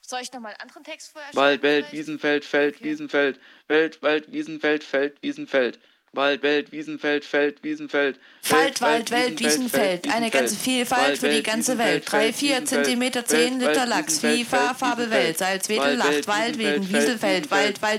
Soll ich nochmal einen anderen Text vorher Wald, schreiben? Welt, Wiesenfeld, Feld, Okay. Wiesenfeld, Wald, Wiesenfeld, Feld, Wiesenfeld. Wald, Welt, Wiesenfeld, Feld, Wiesenfeld. Wald, Welt, Wiesenfeld. Eine ganze Vielfalt für die ganze Welt. 3, 4 Zentimeter, 10 Liter Lachs. Vieh, Farbe, Welt. Salzwedel, Lacht, Wald, Wegen, Wieselfeld, Wald,